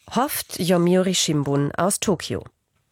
hofft Yomiuri Shimbun aus Tokio.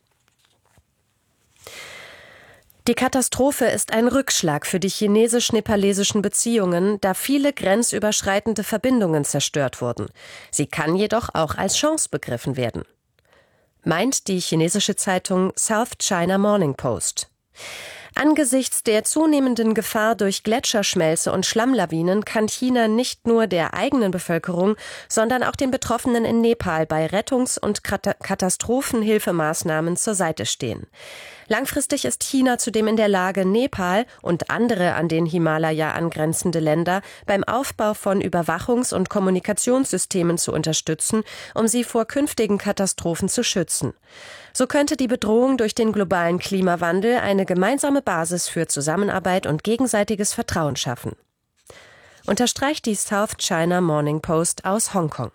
Die Katastrophe ist ein Rückschlag für die chinesisch-nepalesischen Beziehungen, da viele grenzüberschreitende Verbindungen zerstört wurden. Sie kann jedoch auch als Chance begriffen werden, meint die chinesische Zeitung South China Morning Post. Angesichts der zunehmenden Gefahr durch Gletscherschmelze und Schlammlawinen kann China nicht nur der eigenen Bevölkerung, sondern auch den Betroffenen in Nepal bei Rettungs- und Katastrophenhilfemaßnahmen zur Seite stehen. Langfristig ist China zudem in der Lage, Nepal und andere an den Himalaya angrenzende Länder beim Aufbau von Überwachungs- und Kommunikationssystemen zu unterstützen, um sie vor künftigen Katastrophen zu schützen. So könnte die Bedrohung durch den globalen Klimawandel eine gemeinsame Basis für Zusammenarbeit und gegenseitiges Vertrauen schaffen, unterstreicht die South China Morning Post aus Hongkong.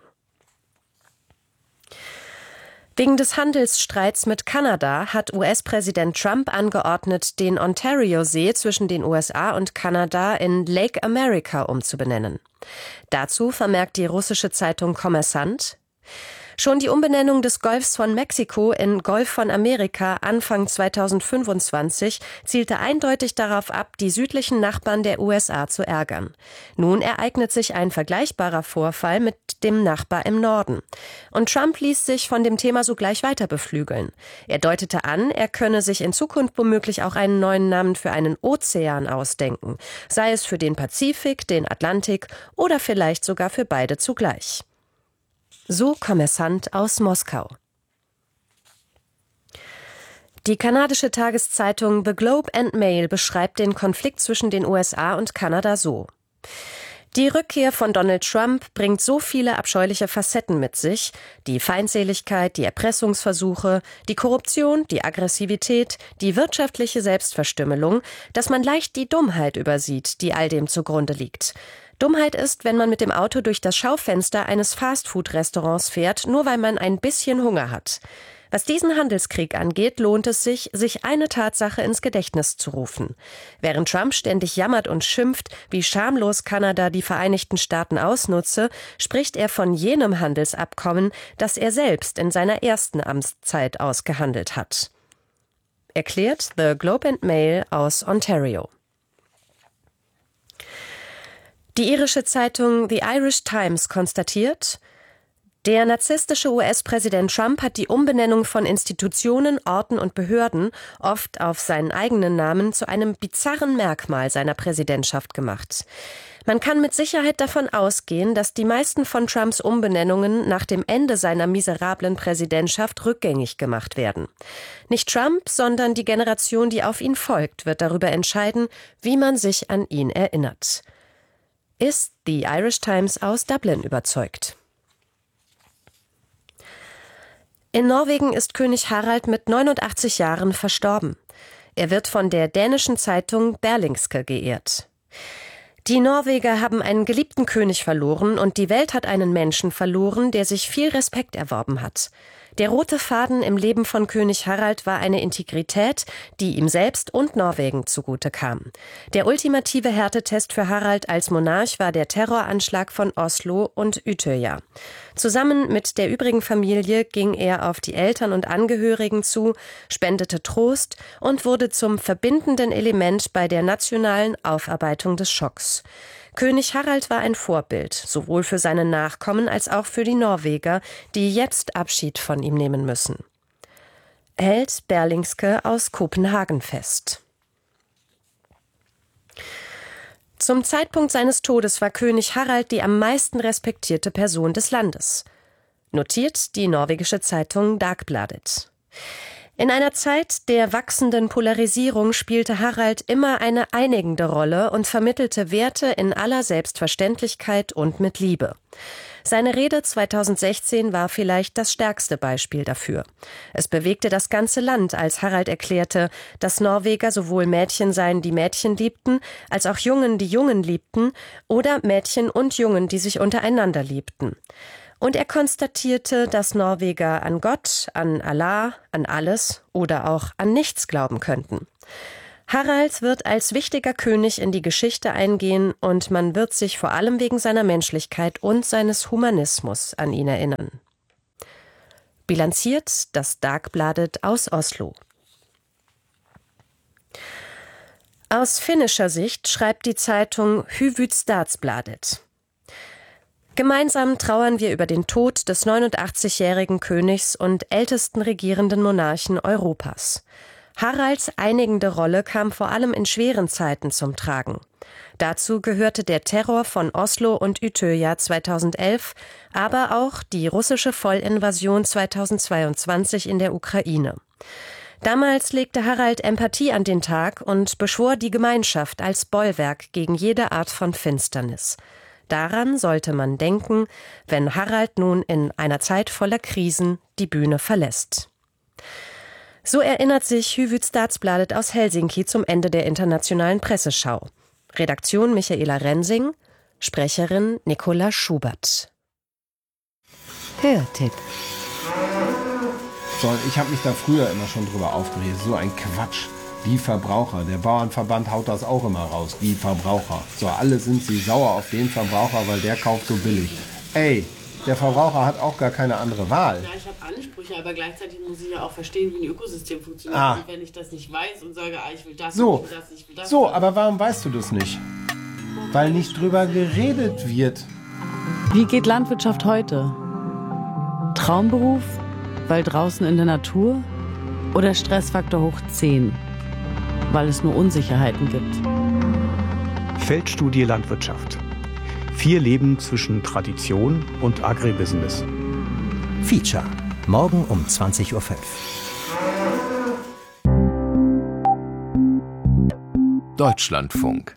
Wegen des Handelsstreits mit Kanada hat US-Präsident Trump angeordnet, den Ontario-See zwischen den USA und Kanada in Lake America umzubenennen. Dazu vermerkt die russische Zeitung Kommersant: Schon die Umbenennung des Golfs von Mexiko in Golf von Amerika Anfang 2025 zielte eindeutig darauf ab, die südlichen Nachbarn der USA zu ärgern. Nun ereignet sich ein vergleichbarer Vorfall mit dem Nachbar im Norden. Und Trump ließ sich von dem Thema sogleich weiter beflügeln. Er deutete an, er könne sich in Zukunft womöglich auch einen neuen Namen für einen Ozean ausdenken, sei es für den Pazifik, den Atlantik oder vielleicht sogar für beide zugleich. So Kommersant aus Moskau. Die kanadische Tageszeitung The Globe and Mail beschreibt den Konflikt zwischen den USA und Kanada so: Die Rückkehr von Donald Trump bringt so viele abscheuliche Facetten mit sich: die Feindseligkeit, die Erpressungsversuche, die Korruption, die Aggressivität, die wirtschaftliche Selbstverstümmelung, dass man leicht die Dummheit übersieht, die all dem zugrunde liegt. Dummheit ist, wenn man mit dem Auto durch das Schaufenster eines Fastfood-Restaurants fährt, nur weil man ein bisschen Hunger hat. Was diesen Handelskrieg angeht, lohnt es sich, sich eine Tatsache ins Gedächtnis zu rufen. Während Trump ständig jammert und schimpft, wie schamlos Kanada die Vereinigten Staaten ausnutze, spricht er von jenem Handelsabkommen, das er selbst in seiner ersten Amtszeit ausgehandelt hat. Erklärt The Globe and Mail aus Ontario. Die irische Zeitung The Irish Times konstatiert: Der narzisstische US-Präsident Trump hat die Umbenennung von Institutionen, Orten und Behörden, oft auf seinen eigenen Namen, zu einem bizarren Merkmal seiner Präsidentschaft gemacht. Man kann mit Sicherheit davon ausgehen, dass die meisten von Trumps Umbenennungen nach dem Ende seiner miserablen Präsidentschaft rückgängig gemacht werden. Nicht Trump, sondern die Generation, die auf ihn folgt, wird darüber entscheiden, wie man sich an ihn erinnert. Ist die Irish Times aus Dublin überzeugt. In Norwegen ist König Harald mit 89 Jahren verstorben. Er wird von der dänischen Zeitung Berlingske geehrt. Die Norweger haben einen geliebten König verloren und die Welt hat einen Menschen verloren, der sich viel Respekt erworben hat. Der rote Faden im Leben von König Harald war eine Integrität, die ihm selbst und Norwegen zugute kam. Der ultimative Härtetest für Harald als Monarch war der Terroranschlag von Oslo und Utøya. Zusammen mit der übrigen Familie ging er auf die Eltern und Angehörigen zu, spendete Trost und wurde zum verbindenden Element bei der nationalen Aufarbeitung des Schocks. König Harald war ein Vorbild, sowohl für seine Nachkommen als auch für die Norweger, die jetzt Abschied von ihm nehmen müssen. Hält Berlingske aus Kopenhagen fest. Zum Zeitpunkt seines Todes war König Harald die am meisten respektierte Person des Landes, notiert die norwegische Zeitung Dagbladet. In einer Zeit der wachsenden Polarisierung spielte Harald immer eine einigende Rolle und vermittelte Werte in aller Selbstverständlichkeit und mit Liebe. Seine Rede 2016 war vielleicht das stärkste Beispiel dafür. Es bewegte das ganze Land, als Harald erklärte, dass Norweger sowohl Mädchen seien, die Mädchen liebten, als auch Jungen, die Jungen liebten, oder Mädchen und Jungen, die sich untereinander liebten. Und er konstatierte, dass Norweger an Gott, an Allah, an alles oder auch an nichts glauben könnten. Harald wird als wichtiger König in die Geschichte eingehen und man wird sich vor allem wegen seiner Menschlichkeit und seines Humanismus an ihn erinnern. Bilanziert das Dagbladet aus Oslo. Aus finnischer Sicht schreibt die Zeitung Hyvydsdatsbladet: Gemeinsam trauern wir über den Tod des 89-jährigen Königs und ältesten regierenden Monarchen Europas. Haralds einigende Rolle kam vor allem in schweren Zeiten zum Tragen. Dazu gehörte der Terror von Oslo und Utøya 2011, aber auch die russische Vollinvasion 2022 in der Ukraine. Damals legte Harald Empathie an den Tag und beschwor die Gemeinschaft als Bollwerk gegen jede Art von Finsternis. Daran sollte man denken, wenn Harald nun in einer Zeit voller Krisen die Bühne verlässt. So erinnert sich Hyvydsdatsbladet aus Helsinki zum Ende der internationalen Presseschau. Redaktion Michaela Rensing, Sprecherin Nicola Schubert. Hörtipp. So, ich habe mich da früher immer schon drüber aufgeregt. So ein Quatsch. Die Verbraucher. Der Bauernverband haut das auch immer raus. Die Verbraucher. So, alle sind sie sauer auf den Verbraucher, weil der kauft so billig. Ey, der Verbraucher hat auch gar keine andere Wahl. Ja, ich habe Ansprüche, aber gleichzeitig muss ich ja auch verstehen, wie ein Ökosystem funktioniert. Und wenn ich das nicht weiß und sage, ich will das, so, ich will das, ich will das. So, aber warum weißt du das nicht? Weil nicht drüber geredet wird. Wie geht Landwirtschaft heute? Traumberuf? Weil draußen in der Natur? Oder Stressfaktor hoch 10? Weil es nur Unsicherheiten gibt. Feldstudie Landwirtschaft. 4 Leben zwischen Tradition und Agribusiness. Feature. Morgen um 20:05 Uhr. Deutschlandfunk.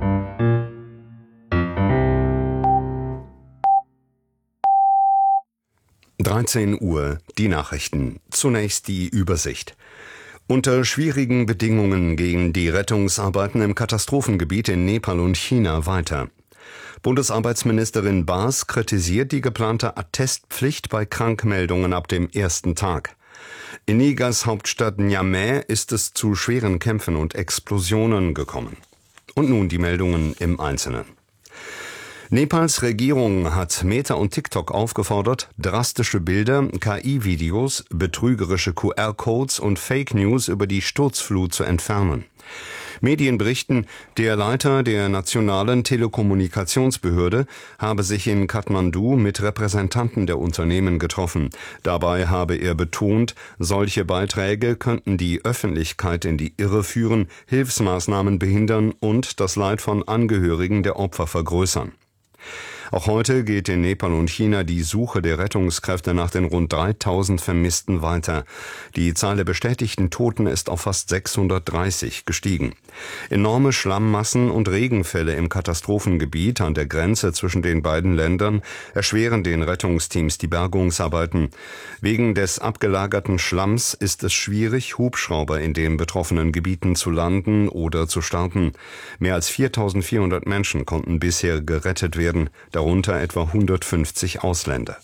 (13 Uhr) die Nachrichten. Zunächst die Übersicht. Unter schwierigen Bedingungen gehen die Rettungsarbeiten im Katastrophengebiet in Nepal und China weiter. Bundesarbeitsministerin Baas kritisiert die geplante Attestpflicht bei Krankmeldungen ab dem ersten Tag. In Nigers Hauptstadt Niamey ist es zu schweren Kämpfen und Explosionen gekommen. Und nun die Meldungen im Einzelnen. Nepals Regierung hat Meta und TikTok aufgefordert, drastische Bilder, KI-Videos, betrügerische QR-Codes und Fake News über die Sturzflut zu entfernen. Medien berichten, der Leiter der nationalen Telekommunikationsbehörde habe sich in Kathmandu mit Repräsentanten der Unternehmen getroffen. Dabei habe er betont, solche Beiträge könnten die Öffentlichkeit in die Irre führen, Hilfsmaßnahmen behindern und das Leid von Angehörigen der Opfer vergrößern. Auch heute geht in Nepal und China die Suche der Rettungskräfte nach den rund 3000 Vermissten weiter. Die Zahl der bestätigten Toten ist auf fast 630 gestiegen. Enorme Schlammmassen und Regenfälle im Katastrophengebiet an der Grenze zwischen den beiden Ländern erschweren den Rettungsteams die Bergungsarbeiten. Wegen des abgelagerten Schlamms ist es schwierig, Hubschrauber in den betroffenen Gebieten zu landen oder zu starten. Mehr als 4400 Menschen konnten bisher gerettet werden, darunter etwa 150 Ausländer.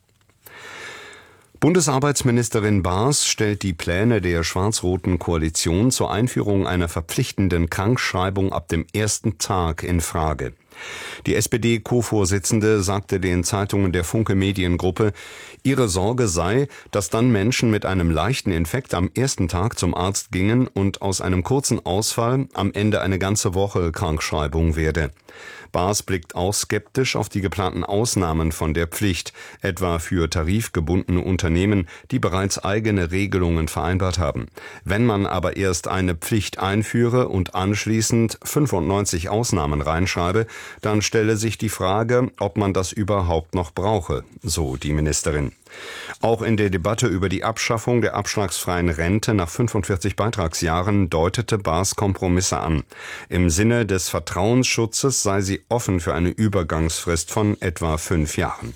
Bundesarbeitsministerin Baas stellt die Pläne der schwarz-roten Koalition zur Einführung einer verpflichtenden Krankschreibung ab dem ersten Tag in Frage. Die SPD-Co-Vorsitzende sagte den Zeitungen der Funke Mediengruppe, ihre Sorge sei, dass dann Menschen mit einem leichten Infekt am ersten Tag zum Arzt gingen und aus einem kurzen Ausfall am Ende eine ganze Woche Krankschreibung werde. Baas blickt auch skeptisch auf die geplanten Ausnahmen von der Pflicht, etwa für tarifgebundene Unternehmen, die bereits eigene Regelungen vereinbart haben. Wenn man aber erst eine Pflicht einführe und anschließend 95 Ausnahmen reinschreibe, dann stelle sich die Frage, ob man das überhaupt noch brauche, so die Ministerin. Auch in der Debatte über die Abschaffung der abschlagsfreien Rente nach 45 Beitragsjahren deutete Baas Kompromisse an. Im Sinne des Vertrauensschutzes sei sie offen für eine Übergangsfrist von etwa 5 Jahren.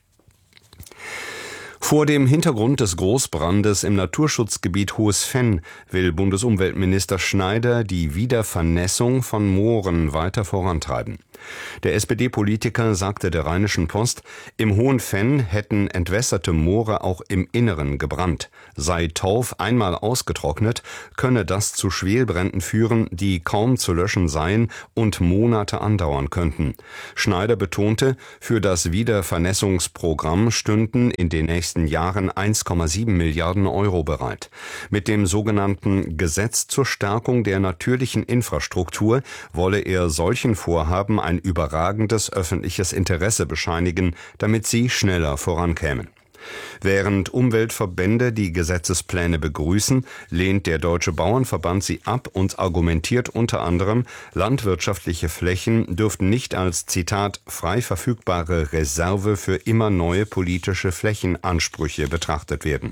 Vor dem Hintergrund des Großbrandes im Naturschutzgebiet Hohes Venn will Bundesumweltminister Schneider die Wiedervernässung von Mooren weiter vorantreiben. Der SPD-Politiker sagte der Rheinischen Post, im Hohen Venn hätten entwässerte Moore auch im Inneren gebrannt. Sei Torf einmal ausgetrocknet, könne das zu Schwelbränden führen, die kaum zu löschen seien und Monate andauern könnten. Schneider betonte, für das Wiedervernässungsprogramm stünden in den nächsten nächsten Jahren 1,7 Milliarden Euro bereit. Mit dem sogenannten Gesetz zur Stärkung der natürlichen Infrastruktur wolle er solchen Vorhaben ein überragendes öffentliches Interesse bescheinigen, damit sie schneller vorankämen. Während Umweltverbände die Gesetzespläne begrüßen, lehnt der Deutsche Bauernverband sie ab und argumentiert unter anderem, landwirtschaftliche Flächen dürften nicht als, Zitat, frei verfügbare Reserve für immer neue politische Flächenansprüche betrachtet werden.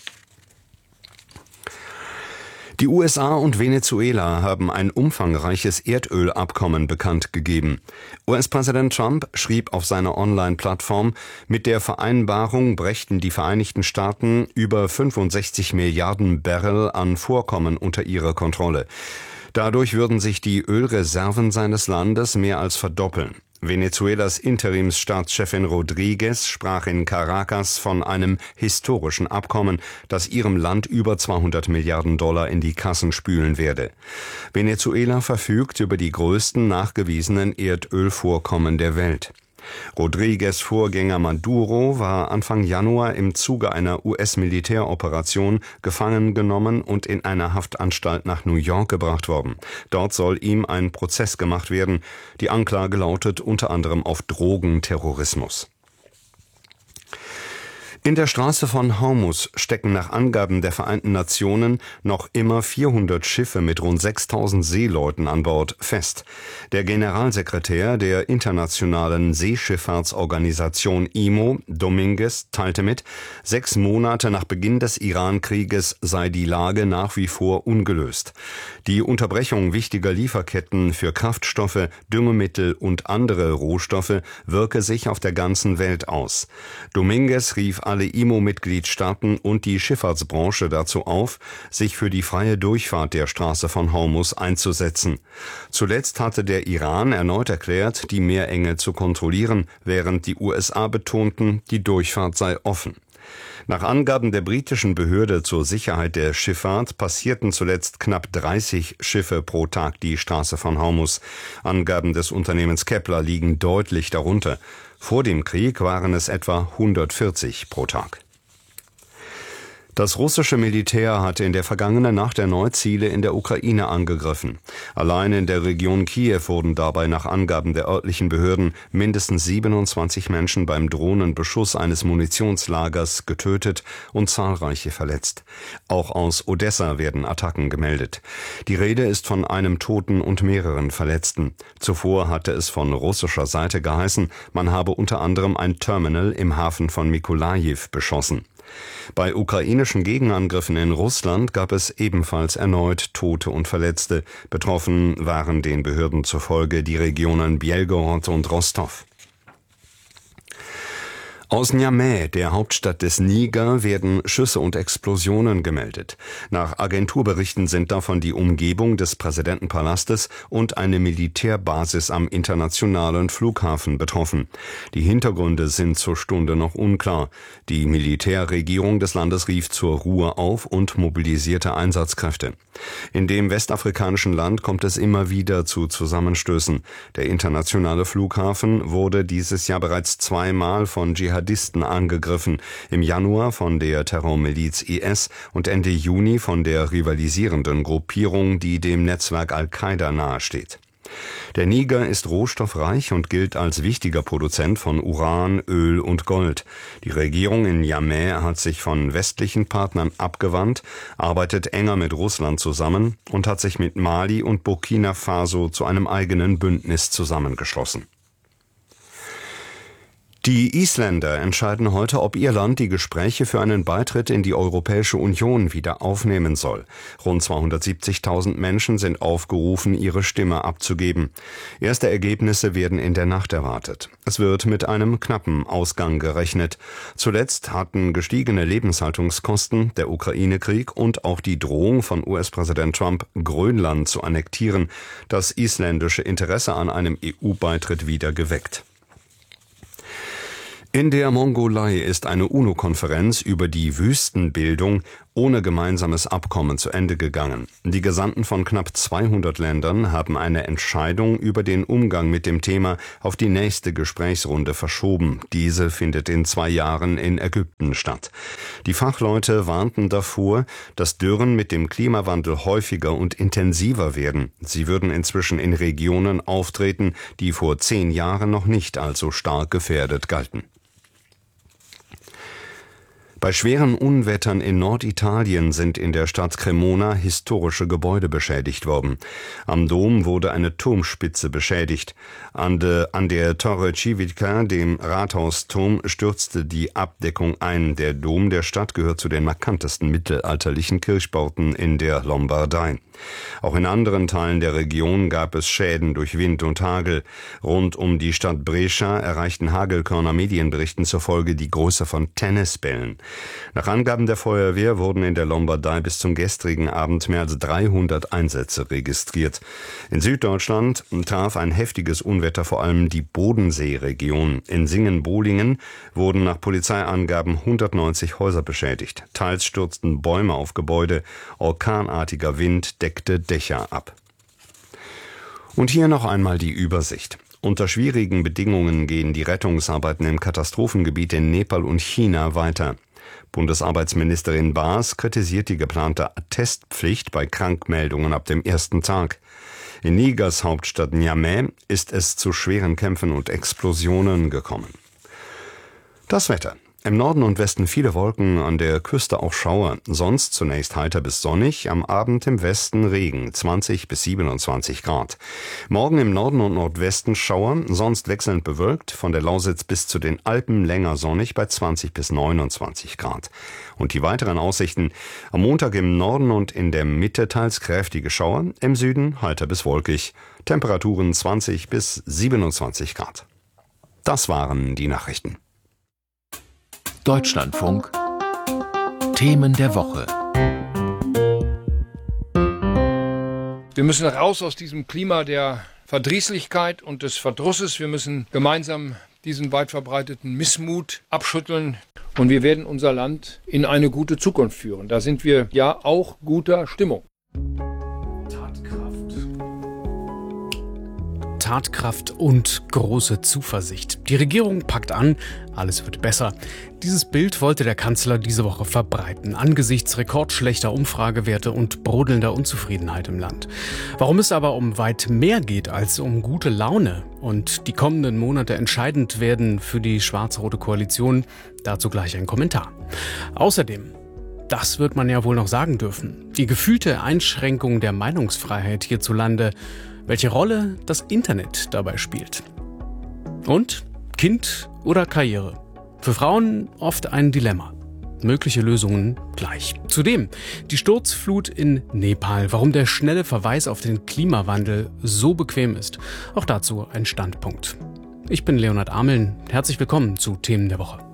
Die USA und Venezuela haben ein umfangreiches Erdölabkommen bekannt gegeben. US-Präsident Trump schrieb auf seiner Online-Plattform, mit der Vereinbarung brächten die Vereinigten Staaten über 65 Milliarden Barrel an Vorkommen unter ihre Kontrolle. Dadurch würden sich die Ölreserven seines Landes mehr als verdoppeln. Venezuelas Interimsstaatschefin Rodríguez sprach in Caracas von einem historischen Abkommen, das ihrem Land über 200 Milliarden Dollar in die Kassen spülen werde. Venezuela verfügt über die größten nachgewiesenen Erdölvorkommen der Welt. Rodríguez' Vorgänger Maduro war Anfang Januar im Zuge einer US-Militäroperation gefangen genommen und in eine Haftanstalt nach New York gebracht worden. Dort soll ihm ein Prozess gemacht werden. Die Anklage lautet unter anderem auf Drogenterrorismus. In der Straße von Hormuz stecken nach Angaben der Vereinten Nationen noch immer 400 Schiffe mit rund 6.000 Seeleuten an Bord fest. Der Generalsekretär der Internationalen Seeschifffahrtsorganisation IMO, Dominguez, teilte mit, 6 Monate nach Beginn des Iran-Krieges sei die Lage nach wie vor ungelöst. Die Unterbrechung wichtiger Lieferketten für Kraftstoffe, Düngemittel und andere Rohstoffe wirke sich auf der ganzen Welt aus. Dominguez rief alle IMO-Mitgliedstaaten und die Schifffahrtsbranche dazu auf, sich für die freie Durchfahrt der Straße von Hormuz einzusetzen. Zuletzt hatte der Iran erneut erklärt, die Meerenge zu kontrollieren, während die USA betonten, die Durchfahrt sei offen. Nach Angaben der britischen Behörde zur Sicherheit der Schifffahrt passierten zuletzt knapp 30 Schiffe pro Tag die Straße von Hormuz. Angaben des Unternehmens Kepler liegen deutlich darunter. Vor dem Krieg waren es etwa 140 pro Tag. Das russische Militär hatte in der vergangenen Nacht erneut Ziele in der Ukraine angegriffen. Allein in der Region Kiew wurden dabei nach Angaben der örtlichen Behörden mindestens 27 Menschen beim Drohnenbeschuss eines Munitionslagers getötet und zahlreiche verletzt. Auch aus Odessa werden Attacken gemeldet. Die Rede ist von einem Toten und mehreren Verletzten. Zuvor hatte es von russischer Seite geheißen, man habe unter anderem ein Terminal im Hafen von Mykolajiw beschossen. Bei ukrainischen Gegenangriffen in Russland gab es ebenfalls erneut Tote und Verletzte. Betroffen waren den Behörden zufolge die Regionen Belgorod und Rostov. Aus Niamey, der Hauptstadt des Niger, werden Schüsse und Explosionen gemeldet. Nach Agenturberichten sind davon die Umgebung des Präsidentenpalastes und eine Militärbasis am internationalen Flughafen betroffen. Die Hintergründe sind zur Stunde noch unklar. Die Militärregierung des Landes rief zur Ruhe auf und mobilisierte Einsatzkräfte. In dem westafrikanischen Land kommt es immer wieder zu Zusammenstößen. Der internationale Flughafen wurde dieses Jahr bereits zweimal von Dschihadisten angegriffen, im Januar von der Terrormiliz IS und Ende Juni von der rivalisierenden Gruppierung, die dem Netzwerk Al-Qaida nahesteht. Der Niger ist rohstoffreich und gilt als wichtiger Produzent von Uran, Öl und Gold. Die Regierung in Niamey hat sich von westlichen Partnern abgewandt, arbeitet enger mit Russland zusammen und hat sich mit Mali und Burkina Faso zu einem eigenen Bündnis zusammengeschlossen. Die Isländer entscheiden heute, ob ihr Land die Gespräche für einen Beitritt in die Europäische Union wieder aufnehmen soll. Rund 270.000 Menschen sind aufgerufen, ihre Stimme abzugeben. Erste Ergebnisse werden in der Nacht erwartet. Es wird mit einem knappen Ausgang gerechnet. Zuletzt hatten gestiegene Lebenshaltungskosten, der Ukraine-Krieg und auch die Drohung von US-Präsident Trump, Grönland zu annektieren, das isländische Interesse an einem EU-Beitritt wieder geweckt. In der Mongolei ist eine UNO-Konferenz über die Wüstenbildung ohne gemeinsames Abkommen zu Ende gegangen. Die Gesandten von knapp 200 Ländern haben eine Entscheidung über den Umgang mit dem Thema auf die nächste Gesprächsrunde verschoben. Diese findet in 2 Jahren in Ägypten statt. Die Fachleute warnten davor, dass Dürren mit dem Klimawandel häufiger und intensiver werden. Sie würden inzwischen in Regionen auftreten, die vor 10 Jahren noch nicht allzu stark gefährdet galten. Bei schweren Unwettern in Norditalien sind in der Stadt Cremona historische Gebäude beschädigt worden. Am Dom wurde eine Turmspitze beschädigt. An der Torre Civica, dem Rathausturm, stürzte die Abdeckung ein. Der Dom der Stadt gehört zu den markantesten mittelalterlichen Kirchbauten in der Lombardei. Auch in anderen Teilen der Region gab es Schäden durch Wind und Hagel. Rund um die Stadt Brescia erreichten Hagelkörner Medienberichten zufolge die Größe von Tennisbällen. Nach Angaben der Feuerwehr wurden in der Lombardei bis zum gestrigen Abend mehr als 300 Einsätze registriert. In Süddeutschland traf ein heftiges Unwetter vor allem die Bodenseeregion. In Singen-Bolingen wurden nach Polizeiangaben 190 Häuser beschädigt. Teils stürzten Bäume auf Gebäude, orkanartiger Wind deckte Dächer ab. Und hier noch einmal die Übersicht. Unter schwierigen Bedingungen gehen die Rettungsarbeiten im Katastrophengebiet in Nepal und China weiter. Bundesarbeitsministerin Baas kritisiert die geplante Attestpflicht bei Krankmeldungen ab dem ersten Tag. In Nigers Hauptstadt Niamey ist es zu schweren Kämpfen und Explosionen gekommen. Das Wetter. Im Norden und Westen viele Wolken, an der Küste auch Schauer. Sonst zunächst heiter bis sonnig, am Abend im Westen Regen, 20 bis 27 Grad. Morgen im Norden und Nordwesten Schauer, sonst wechselnd bewölkt, von der Lausitz bis zu den Alpen länger sonnig bei 20 bis 29 Grad. Und die weiteren Aussichten: am Montag im Norden und in der Mitte teils kräftige Schauer, im Süden heiter bis wolkig. Temperaturen 20 bis 27 Grad. Das waren die Nachrichten. Deutschlandfunk Themen der Woche. Wir müssen raus aus diesem Klima der Verdrießlichkeit und des Verdrusses. Wir müssen gemeinsam diesen weit verbreiteten Missmut abschütteln. Und wir werden unser Land in eine gute Zukunft führen. Da sind wir ja auch guter Stimmung. Tatkraft und große Zuversicht. Die Regierung packt an, alles wird besser. Dieses Bild wollte der Kanzler diese Woche verbreiten, angesichts rekordschlechter Umfragewerte und brodelnder Unzufriedenheit im Land. Warum es aber um weit mehr geht als um gute Laune und die kommenden Monate entscheidend werden für die schwarz-rote Koalition, dazu gleich ein Kommentar. Außerdem, das wird man ja wohl noch sagen dürfen, die gefühlte Einschränkung der Meinungsfreiheit hierzulande, welche Rolle das Internet dabei spielt. Und Kind oder Karriere? Für Frauen oft ein Dilemma. Mögliche Lösungen gleich. Zudem die Sturzflut in Nepal, warum der schnelle Verweis auf den Klimawandel so bequem ist. Auch dazu ein Standpunkt. Ich bin Leonhard Ameln. Herzlich willkommen zu Themen der Woche.